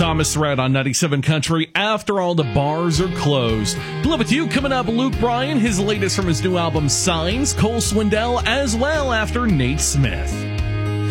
Thomas Thread on 97 Country. After all the bars are closed. Live with you coming up. Luke Bryan, his latest from his new album Signs. Cole Swindell as well after Nate Smith.